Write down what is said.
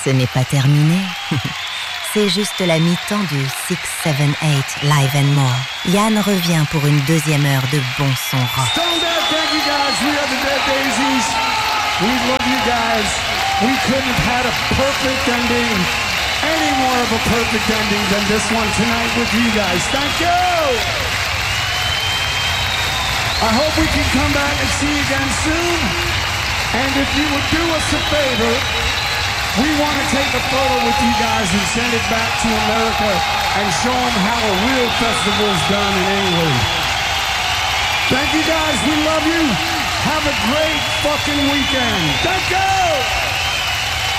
ce n'est pas terminé. C'est juste la mi-temps du 678 Live and More. Yann revient pour une deuxième heure de bon son rock. Thank you guys. We are the Dead Daisies. We love you guys. We couldn't have had a perfect ending, any more of a perfect ending than this one tonight with you guys. Thank you. I hope we can come back and see you again soon. And if you would do us a favor, we want to take a photo with you guys and send it back to America and show them how a real festival is done in England. Thank you guys. We love you. Have a great fucking weekend. Thank you.